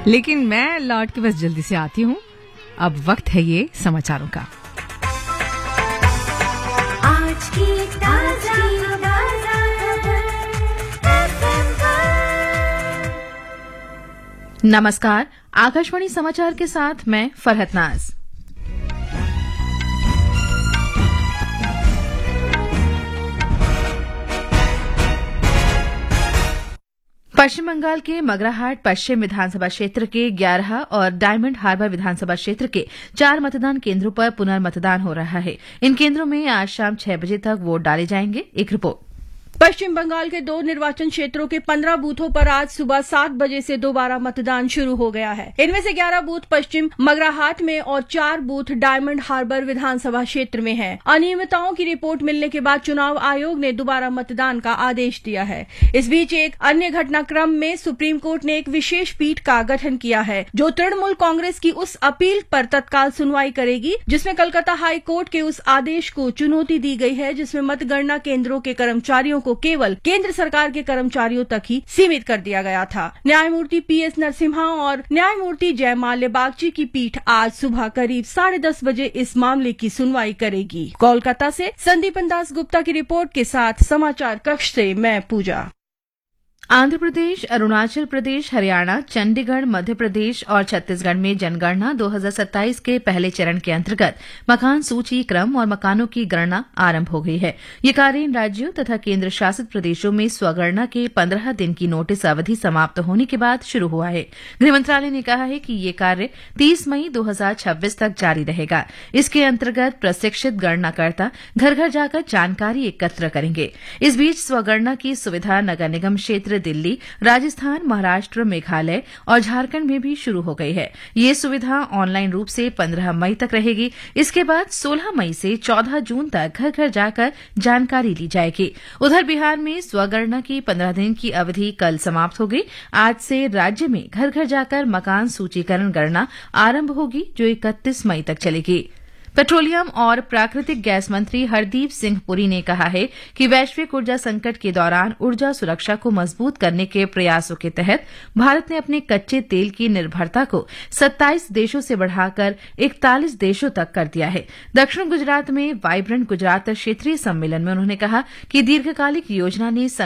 लेकिन मैं लौट के बस जल्दी से आती हूँ। अब वक्त है ये समाचारों का। आज की ताजा नमस्कार, आकाशवाणी समाचार के साथ मैं फरहत नाज। पश्चिम बंगाल के मगराहाट पश्चिम विधानसभा क्षेत्र के 11 और डायमंड हार्बर विधानसभा क्षेत्र के 4 मतदान केंद्रों पर पुनर्मतदान हो रहा है। इन केंद्रों में आज शाम 6 बजे तक वोट डाले जाएंगे। एक रिपोर्ट। पश्चिम बंगाल के 2 निर्वाचन क्षेत्रों के 15 बूथों पर आज सुबह 7 बजे से दोबारा मतदान शुरू हो गया है। इनमें से 11 बूथ पश्चिम मगराहाट में और 4 बूथ डायमंड हार्बर विधानसभा क्षेत्र में हैं। अनियमितताओं की रिपोर्ट मिलने के बाद चुनाव आयोग ने दोबारा मतदान का आदेश दिया है। इस बीच एक अन्य घटनाक्रम में सुप्रीम कोर्ट ने एक विशेष पीठ का गठन किया है, जो तृणमूल कांग्रेस की उस अपील पर तत्काल सुनवाई करेगी जिसमें कलकत्ता हाई कोर्ट के उस आदेश को चुनौती दी गई है जिसमें मतगणना केंद्रों के कर्मचारियों को केवल केंद्र सरकार के कर्मचारियों तक ही सीमित कर दिया गया था। न्यायमूर्ति पीएस नरसिम्हा और न्यायमूर्ति जयमाल्य बागची की पीठ आज सुबह करीब 10:30 बजे इस मामले की सुनवाई करेगी। कोलकाता से संदीपन दास गुप्ता की रिपोर्ट के साथ समाचार कक्ष से मैं पूजा। आंध्र प्रदेश, अरुणाचल प्रदेश, हरियाणा, चंडीगढ़, मध्य प्रदेश और छत्तीसगढ़ में जनगणना 2027 के पहले चरण के अंतर्गत मकान सूची क्रम और मकानों की गणना आरंभ हो गई है। ये कार्य इन राज्यों तथा केंद्र शासित प्रदेशों में स्वगणना के 15 दिन की नोटिस अवधि समाप्त होने के बाद शुरू हुआ है। गृह मंत्रालय ने कहा है कि ये कार्य 30 मई 2026 तक जारी रहेगा। इसके अंतर्गत प्रशिक्षित गणनाकर्ता घर घर जाकर जानकारी एकत्र करेंगे। इस बीच स्वगणना की सुविधा नगर निगम क्षेत्र दिल्ली, राजस्थान, महाराष्ट्र, मेघालय और झारखंड में भी शुरू हो गई है। ये सुविधा ऑनलाइन रूप से 15 मई तक रहेगी। इसके बाद 16 मई से 14 जून तक घर घर जाकर जानकारी ली जाएगी। उधर बिहार में स्वगणना की 15 दिन की अवधि कल समाप्त हो गई। आज से राज्य में घर घर जाकर मकान सूचीकरण गणना आरंभ होगी, जो 31 मई तक चलेगी। पेट्रोलियम और प्राकृतिक गैस मंत्री हरदीप सिंह पुरी ने कहा है कि वैश्विक ऊर्जा संकट के दौरान ऊर्जा सुरक्षा को मजबूत करने के प्रयासों के तहत भारत ने अपने कच्चे तेल की निर्भरता को 27 देशों से बढ़ाकर 41 देशों तक कर दिया है। दक्षिण गुजरात में वाइब्रेंट गुजरात क्षेत्रीय सम्मेलन में उन्होंने कहा कि दीर्घकालिक योजना ने